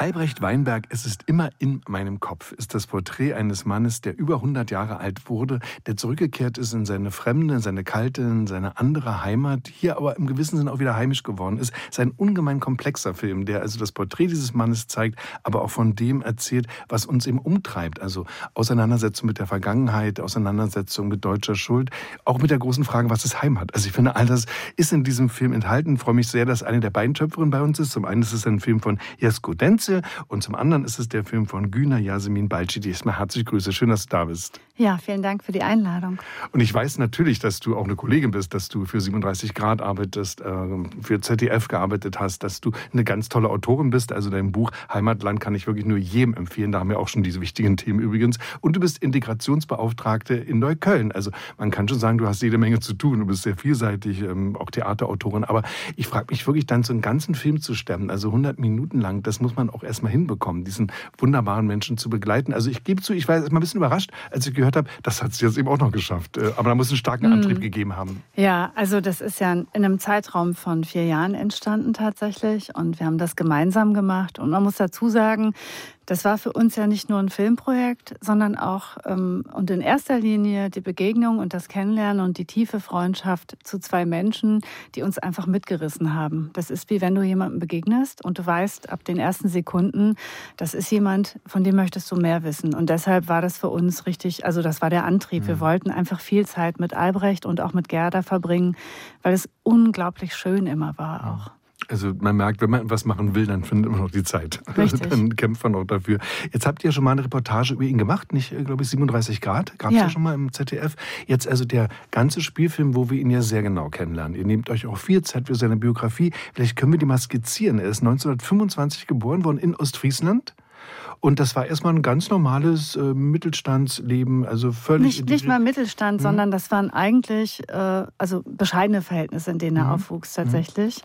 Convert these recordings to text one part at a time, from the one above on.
Albrecht Weinberg, es ist immer in meinem Kopf, ist das Porträt eines Mannes, der über 100 Jahre alt wurde, der zurückgekehrt ist in seine fremde, seine kalte, in seine andere Heimat, hier aber im gewissen Sinne auch wieder heimisch geworden ist. Es ist ein ungemein komplexer Film, der also das Porträt dieses Mannes zeigt, aber auch von dem erzählt, was uns eben umtreibt. Also Auseinandersetzung mit der Vergangenheit, Auseinandersetzung mit deutscher Schuld, auch mit der großen Frage, was ist Heimat? Also ich finde, all das ist in diesem Film enthalten. Ich freue mich sehr, dass eine der beiden Schöpferinnen bei uns ist. Zum einen ist es ein Film von Jesko Denzel und zum anderen ist es der Film von Güner Yasemin Balci. Die ist mal herzlich Grüße. Schön, dass du da bist. Ja, vielen Dank für die Einladung. Und ich weiß natürlich, dass du auch eine Kollegin bist, dass du für 37 Grad arbeitest, für ZDF gearbeitet hast, dass du eine ganz tolle Autorin bist. Also dein Buch Heimatland kann ich wirklich nur jedem empfehlen. Da haben wir auch schon diese wichtigen Themen übrigens. Und du bist Integrationsbeauftragte in Neukölln. Also man kann schon sagen, du hast jede Menge zu tun. Du bist sehr vielseitig, auch Theaterautorin. Aber ich frage mich wirklich, dann so einen ganzen Film zu stemmen, also 100 Minuten lang, das muss man auch erstmal hinbekommen, diesen wunderbaren Menschen zu begleiten. Also ich gebe zu, ich war erst mal ein bisschen überrascht, als ich gehört habe, das hat sie jetzt eben auch noch geschafft. Aber da muss es einen starken Antrieb gegeben haben. Ja, also das ist ja in einem Zeitraum von 4 Jahren entstanden tatsächlich. Und wir haben das gemeinsam gemacht. Und man muss dazu sagen, das war für uns ja nicht nur ein Filmprojekt, sondern auch und in erster Linie die Begegnung und das Kennenlernen und die tiefe Freundschaft zu 2 Menschen, die uns einfach mitgerissen haben. Das ist wie wenn du jemandem begegnest und du weißt ab den ersten Sekunden, das ist jemand, von dem möchtest du mehr wissen. Und deshalb war das für uns richtig, also das war der Antrieb. Wir wollten einfach viel Zeit mit Albrecht und auch mit Gerda verbringen, weil es unglaublich schön immer war auch. Also man merkt, wenn man was machen will, dann findet man noch die Zeit. Richtig. Dann kämpft man auch dafür. Jetzt habt ihr schon mal eine Reportage über ihn gemacht, nicht, glaube ich, 37 Grad? Gab es ja schon mal im ZDF. Jetzt also der ganze Spielfilm, wo wir ihn ja sehr genau kennenlernen. Ihr nehmt euch auch viel Zeit für seine Biografie. Vielleicht können wir die mal skizzieren. Er ist 1925 geboren worden in Ostfriesland. Und das war erstmal ein ganz normales Mittelstandsleben, also völlig... Nicht mal Mittelstand, sondern das waren eigentlich also bescheidene Verhältnisse, in denen er aufwuchs tatsächlich.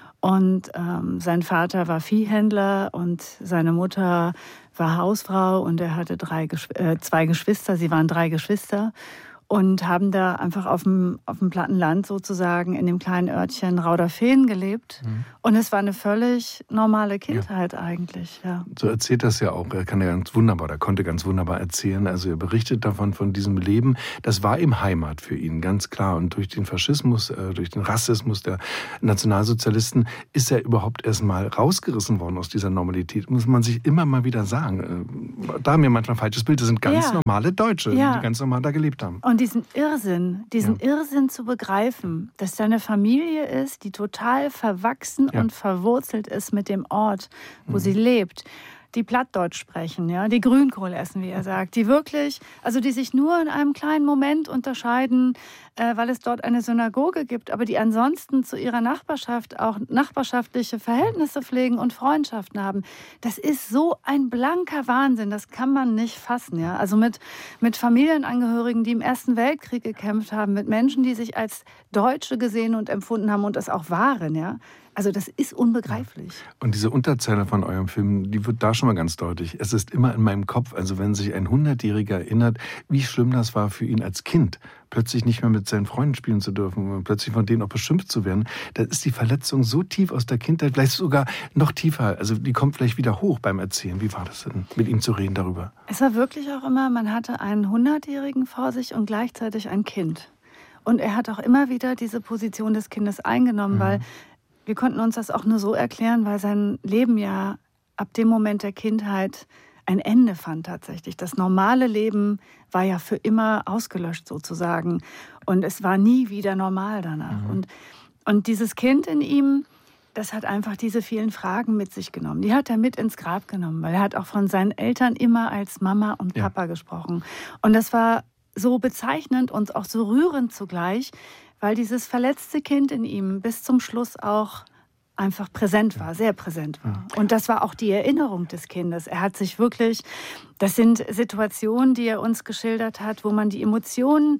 Und sein Vater war Viehhändler und seine Mutter war Hausfrau und er hatte 2 Geschwister, sie waren 3 Geschwister. Und haben da einfach auf dem platten Land sozusagen in dem kleinen Örtchen Rauderfehn gelebt. Und es war eine völlig normale Kindheit eigentlich. Ja. So erzählt das ja auch. Er kann ja ganz wunderbar, er konnte ganz wunderbar erzählen. Also er berichtet davon, von diesem Leben. Das war eben Heimat für ihn, ganz klar. Und durch den Faschismus, durch den Rassismus der Nationalsozialisten ist er überhaupt erstmal rausgerissen worden aus dieser Normalität. Muss man sich immer mal wieder sagen. Da haben wir manchmal ein falsches Bild. Das sind ganz normale Deutsche, die ganz normal da gelebt haben. Und diesen Irrsinn zu begreifen, dass da eine Familie ist, die total verwachsen und verwurzelt ist mit dem Ort, wo sie lebt, die Plattdeutsch sprechen, ja, die Grünkohl essen, wie er sagt, die wirklich, also die sich nur in einem kleinen Moment unterscheiden, weil es dort eine Synagoge gibt, aber die ansonsten zu ihrer Nachbarschaft auch nachbarschaftliche Verhältnisse pflegen und Freundschaften haben. Das ist so ein blanker Wahnsinn, das kann man nicht fassen, ja. Also mit Familienangehörigen, die im Ersten Weltkrieg gekämpft haben, mit Menschen, die sich als Deutsche gesehen und empfunden haben und es auch waren, ja. Also das ist unbegreiflich. Und diese Unterzeile von eurem Film, die wird da schon mal ganz deutlich. Es ist immer in meinem Kopf. Also wenn sich ein 100-Jähriger erinnert, wie schlimm das war für ihn als Kind, plötzlich nicht mehr mit seinen Freunden spielen zu dürfen und plötzlich von denen auch beschimpft zu werden, da ist die Verletzung so tief aus der Kindheit, vielleicht sogar noch tiefer. Also die kommt vielleicht wieder hoch beim Erzählen. Wie war das denn, mit ihm zu reden darüber? Es war wirklich auch immer, man hatte einen 100-Jährigen vor sich und gleichzeitig ein Kind. Und er hat auch immer wieder diese Position des Kindes eingenommen, weil wir konnten uns das auch nur so erklären, weil sein Leben ja ab dem Moment der Kindheit ein Ende fand tatsächlich. Das normale Leben war ja für immer ausgelöscht sozusagen. Und es war nie wieder normal danach. Und dieses Kind in ihm, das hat einfach diese vielen Fragen mit sich genommen. Die hat er mit ins Grab genommen, weil er hat auch von seinen Eltern immer als Mama und Papa gesprochen. Und das war so bezeichnend und auch so rührend zugleich, weil dieses verletzte Kind in ihm bis zum Schluss auch einfach präsent war, sehr präsent war. Und das war auch die Erinnerung des Kindes. Er hat sich wirklich, das sind Situationen, die er uns geschildert hat, wo man die Emotionen,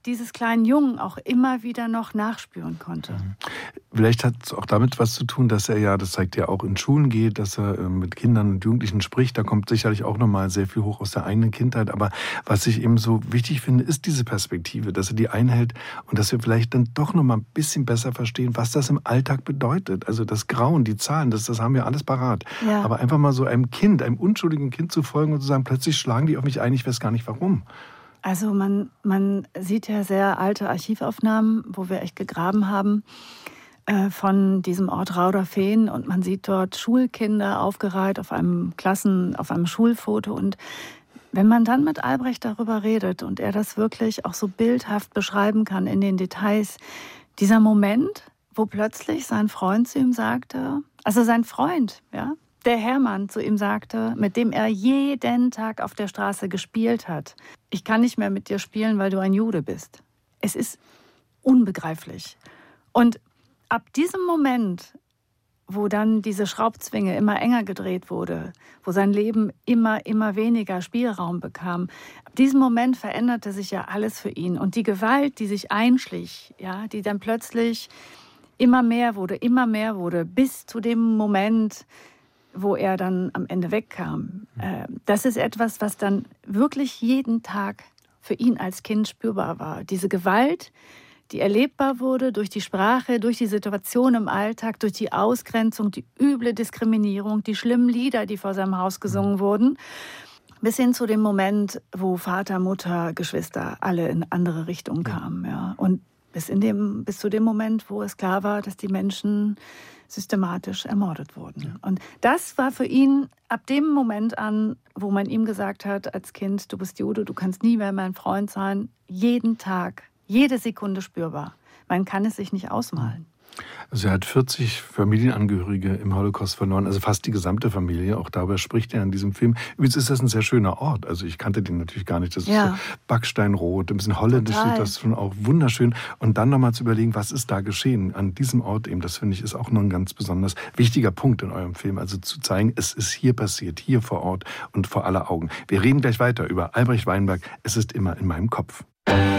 dieses kleinen Jungen auch immer wieder noch nachspüren konnte. Vielleicht hat es auch damit was zu tun, dass er ja, das zeigt ja auch, in Schulen geht, dass er mit Kindern und Jugendlichen spricht. Da kommt sicherlich auch nochmal sehr viel hoch aus der eigenen Kindheit. Aber was ich eben so wichtig finde, ist diese Perspektive, dass er die einhält und dass wir vielleicht dann doch nochmal ein bisschen besser verstehen, was das im Alltag bedeutet. Also das Grauen, die Zahlen, das haben wir alles parat. Ja. Aber einfach mal so einem Kind, einem unschuldigen Kind zu folgen und zu sagen, plötzlich schlagen die auf mich ein, ich weiß gar nicht warum. Also man sieht ja sehr alte Archivaufnahmen, wo wir echt gegraben haben, von diesem Ort Rauderfehn, und man sieht dort Schulkinder aufgereiht auf einem Schulfoto. Und wenn man dann mit Albrecht darüber redet und er das wirklich auch so bildhaft beschreiben kann in den Details, dieser Moment, wo plötzlich sein Freund zu ihm sagte, also sein Freund, ja, der Hermann zu ihm sagte, mit dem er jeden Tag auf der Straße gespielt hat: Ich kann nicht mehr mit dir spielen, weil du ein Jude bist. Es ist unbegreiflich. Und ab diesem Moment, wo dann diese Schraubzwinge immer enger gedreht wurde, wo sein Leben immer weniger Spielraum bekam, ab diesem Moment veränderte sich ja alles für ihn. Und die Gewalt, die sich einschlich, ja, die dann plötzlich immer mehr wurde, bis zu dem Moment, wo er dann am Ende wegkam. Das ist etwas, was dann wirklich jeden Tag für ihn als Kind spürbar war. Diese Gewalt, die erlebbar wurde durch die Sprache, durch die Situation im Alltag, durch die Ausgrenzung, die üble Diskriminierung, die schlimmen Lieder, die vor seinem Haus gesungen wurden, bis hin zu dem Moment, wo Vater, Mutter, Geschwister alle in andere Richtungen kamen. Ja. Und bis zu dem Moment, wo es klar war, dass die Menschen systematisch ermordet wurden. Ja. Und das war für ihn ab dem Moment an, wo man ihm gesagt hat als Kind: Du bist Jude, du kannst nie mehr mein Freund sein, jeden Tag, jede Sekunde spürbar. Man kann es sich nicht ausmalen. Also er hat 40 Familienangehörige im Holocaust verloren, also fast die gesamte Familie. Auch darüber spricht er in diesem Film. Übrigens ist das ein sehr schöner Ort. Also ich kannte den natürlich gar nicht. Das ist so Backsteinrot, ein bisschen holländisch, sieht das schon auch wunderschön. Und dann nochmal zu überlegen, was ist da geschehen an diesem Ort eben, das finde ich ist auch noch ein ganz besonders wichtiger Punkt in eurem Film. Also zu zeigen, es ist hier passiert, hier vor Ort und vor aller Augen. Wir reden gleich weiter über Albrecht Weinberg. Es ist immer in meinem Kopf.